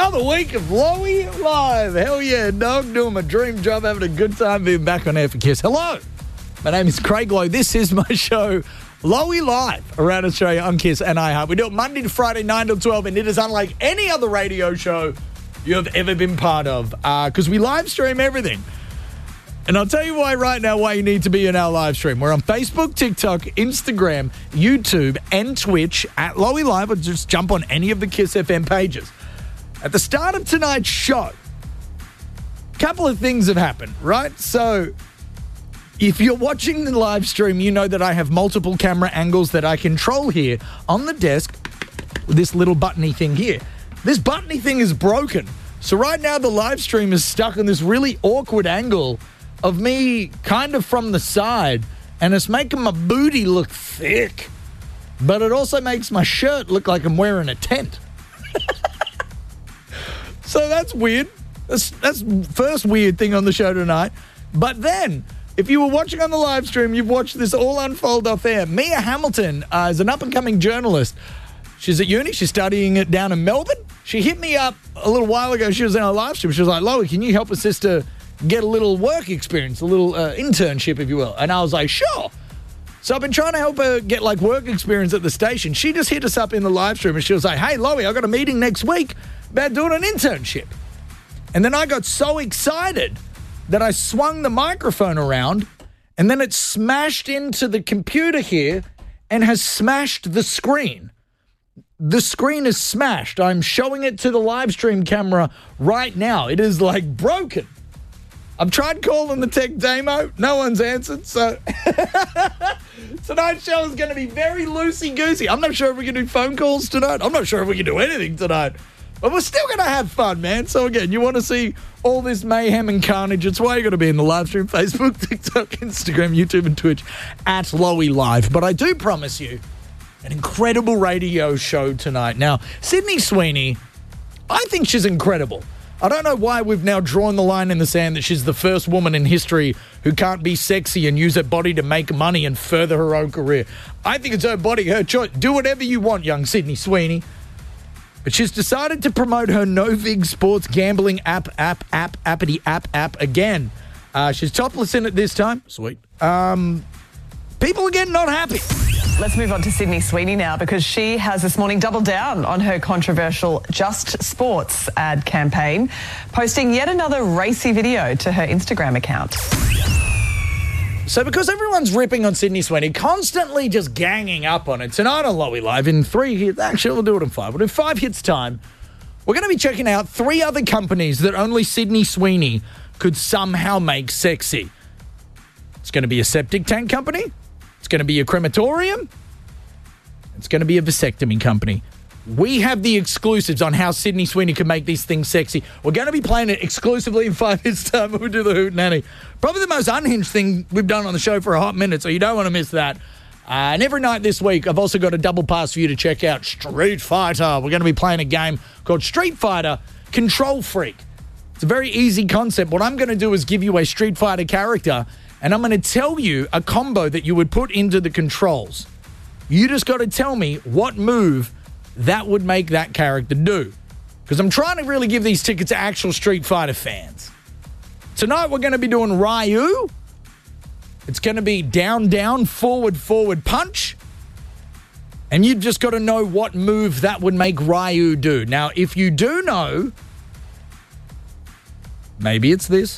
Another week of Lowy Live. Hell yeah, dog. Doing my dream job, having a good time being back on air for Kiss. Hello. My name is Craig Lowe. This is my show, Lowy Live, around Australia on Kiss and iHeart. We do it Monday to Friday, 9 till 12, and it is unlike any other radio show you have ever been part of because we live stream everything. And I'll tell you why right now, why you need to be in our live stream. We're on Facebook, TikTok, Instagram, YouTube, and Twitch at Lowy Live, or just jump on any of the Kiss FM pages. At the start of tonight's show, a couple of things have happened, right? So if you're watching the live stream, you know that I have multiple camera angles that I control here on the desk with this little buttony thing here. This buttony thing is broken. So right now the live stream is stuck on this really awkward angle of me kind of from the side, and it's making my booty look thick, but it also makes my shirt look like I'm wearing a tent. So that's weird. That's first weird thing on the show tonight. But then, if you were watching on the live stream, you've watched this all unfold off air. Mia Hamilton is an up-and-coming journalist. She's at uni. She's studying it down in Melbourne. She hit me up a little while ago. She was in our live stream. She was like, Lowy, can you help a sister get a little work experience, a little internship, if you will? And I was like, sure. So I've been trying to help her get like work experience at the station. She just hit us up in the live stream and she was like, hey, Lowy, I got a meeting next week about doing an internship. And then I got so excited that I swung the microphone around and then it smashed into the computer here and has smashed the screen. The screen is smashed. I'm showing it to the live stream camera right now. It is like broken. I've tried calling the tech demo. No one's answered. So tonight's show is going to be very loosey-goosey. I'm not sure if we can do phone calls tonight. I'm not sure if we can do anything tonight. But we're still going to have fun, man. So again, you want to see all this mayhem and carnage, it's why you're going to be in the live stream, Facebook, TikTok, Instagram, YouTube, and Twitch at Lowy Live. But I do promise you an incredible radio show tonight. Now, Sydney Sweeney, I think she's incredible. I don't know why we've now drawn the line in the sand that she's the first woman in history who can't be sexy and use her body to make money and further her own career. I think it's her body, her choice. Do whatever you want, young Sydney Sweeney. But she's decided to promote her No-Vig sports gambling app again. She's topless in it this time. Sweet. People again not happy. Let's move on to Sydney Sweeney now, because she has this morning doubled down on her controversial Just Sports ad campaign, posting yet another racy video to her Instagram account. So because everyone's ripping on Sydney Sweeney, constantly just ganging up on it, tonight on Lowy Live in 3 hits, actually we'll do it in 5, we'll do 5 hits time, we're going to be checking out 3 other companies that only Sydney Sweeney could somehow make sexy. It's going to be a septic tank company. It's going to be a crematorium. It's going to be a vasectomy company. We have the exclusives on how Sydney Sweeney can make these things sexy. We're going to be playing it exclusively in 5 hits time when we do the Hoot Nanny. Probably the most unhinged thing we've done on the show for a hot minute, so you don't want to miss that. And every night this week, I've also got a double pass for you to check out Street Fighter. We're going to be playing a game called Street Fighter Control Freak. It's a very easy concept. What I'm going to do is give you a Street Fighter character, and I'm going to tell you a combo that you would put into the controls. You just got to tell me what move that would make that character do. Because I'm trying to really give these tickets to actual Street Fighter fans. Tonight we're going to be doing Ryu. It's going to be down, down, forward, forward punch. And you've just got to know what move that would make Ryu do. Now, if you do know, maybe it's this.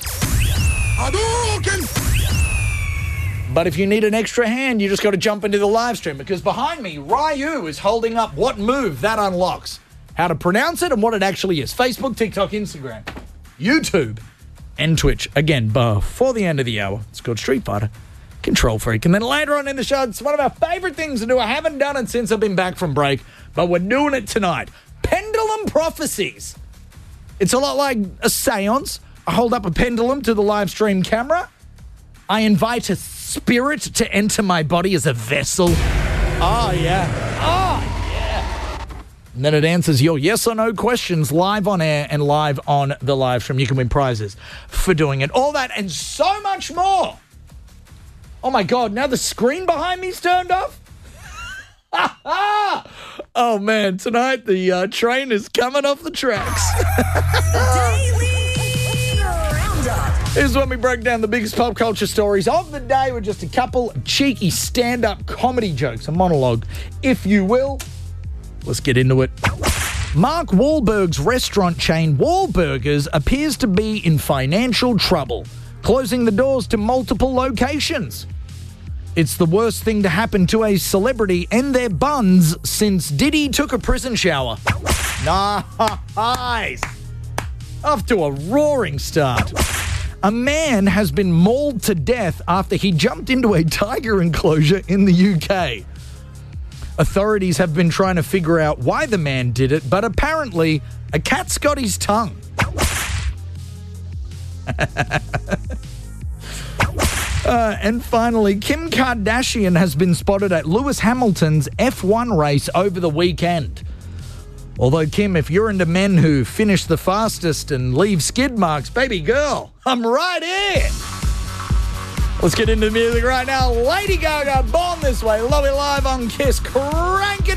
But if you need an extra hand, you just got to jump into the live stream, because behind me, Ryu is holding up what move that unlocks, how to pronounce it, and what it actually is. Facebook, TikTok, Instagram, YouTube, and Twitch. Again, before the end of the hour, it's called Street Fighter Control Freak. And then later on in the show, it's one of our favorite things to do. I haven't done it since I've been back from break, but we're doing it tonight. Pendulum Prophecies. It's a lot like a seance. I hold up a pendulum to the live stream camera. I invite a spirit to enter my body as a vessel. Oh, yeah. Oh, yeah. And then it answers your yes or no questions live on air and live on the live stream. You can win prizes for doing it. All that and so much more. Oh, my God. Now the screen behind me's turned off? Oh, man, tonight the train is coming off the tracks. Daily Roundup. Here's when we break down the biggest pop culture stories of the day with just a couple of cheeky stand-up comedy jokes, a monologue, if you will. Let's get into it. Mark Wahlberg's restaurant chain Wahlburgers appears to be in financial trouble, closing the doors to multiple locations. It's the worst thing to happen to a celebrity and their buns since Diddy took a prison shower. Nice. Off to a roaring start. A man has been mauled to death after he jumped into a tiger enclosure in the UK. Authorities have been trying to figure out why the man did it, but apparently a cat's got his tongue. And finally, Kim Kardashian has been spotted at Lewis Hamilton's F1 race over the weekend. Although, Kim, if you're into men who finish the fastest and leave skid marks, baby girl, I'm right here. Let's get into the music right now. Lady Gaga, Born This Way, Lowy Live on Kiss. Crank it